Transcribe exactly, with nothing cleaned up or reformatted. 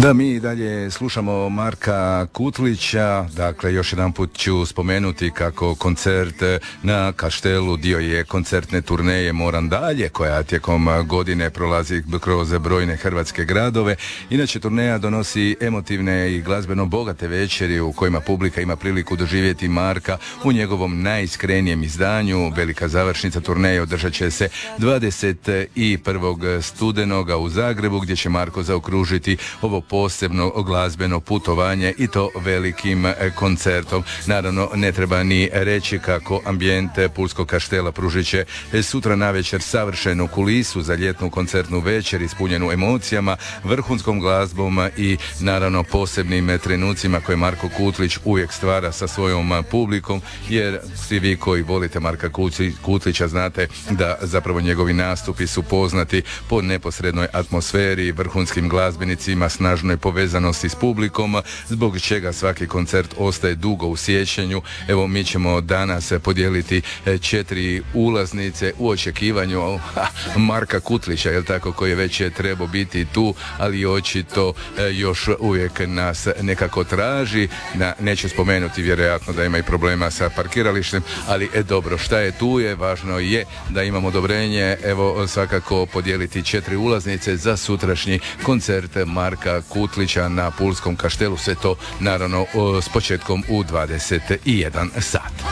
Da, mi dalje slušamo Marka Kutlića. Dakle, još jedan put ću spomenuti kako koncert na Kaštelu dio je koncertne turneje Moram dalje, koja tijekom godine prolazi kroz brojne hrvatske gradove. Inače, turneja donosi emotivne i glazbeno bogate večeri u kojima publika ima priliku doživjeti Marka u njegovom najiskrenijem izdanju. Velika završnica turneje održat će se dvadeset prvog studenoga u Zagrebu, gdje će Marko zaokružiti ovo posebno glazbeno putovanje i to velikim koncertom. Naravno, ne treba ni reći kako ambijent Pulskog Kaštela pružit će sutra navečer savršenu kulisu za ljetnu koncertnu večer ispunjenu emocijama, vrhunskom glazbom i naravno posebnim trenucima koje Marko Kutlić uvijek stvara sa svojom publikom, jer svi vi koji volite Marka Kutlića znate da zapravo njegovi nastupi su poznati po neposrednoj atmosferi, vrhunskim glazbenicima, snažnoj povezanosti s publikom, zbog čega svaki koncert ostaje dugo u sjećanju. Evo, mi ćemo danas podijeliti četiri ulaznice u očekivanju ha, Marka Kutlića, jel tako, koji je već trebao biti tu, ali očito još uvijek nas nekako traži. Na, neću spomenuti vjerojatno da ima i problema sa parkiralištem, ali e, dobro, šta je tu je, važno je da imamo odobrenje. Evo, svakako podijeliti četiri ulaznice za sutrašnji koncert Marka Kutlića na Pulskom Kaštelu, sve to naravno s početkom u dvadeset jedan sat.